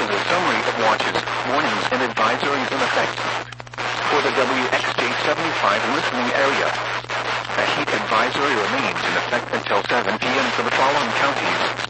a summary of watches, warnings, and advisories in effect. For the WXJ75 listening area, a heat advisory remains in effect until 7 p.m. for the following counties: